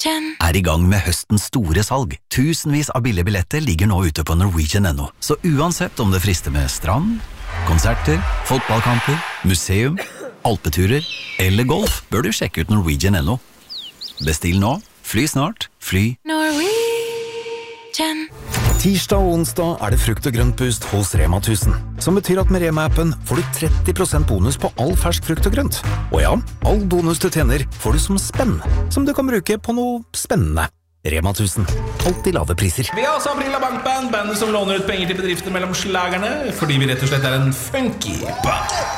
er i gang med høstens store salg. Tusenvis av billige billetter ligger nå ute på Norwegian.no. Så uansett om det frister med strand, konserter, fotballkamper, museum, alpeturer eller golf, bør du sjekke ut Norwegian.no. Bestill nå, fly snart, fly Norwegian. Tirsdag og onsdag er det frukt og grønt boost hos Rema 1000, som betyr at med Rema-appen får du 30% bonus på all fersk frukt og grønt. Og ja, all bonus du tjener får du som spenn, som du kan bruke på noe spennende. Rema 1000. Alltid lave priser. Vi har også Aprila Bankband, bandet som låner ut penger til bedrifter mellom slagerne, fordi vi rett og slett er en funky band.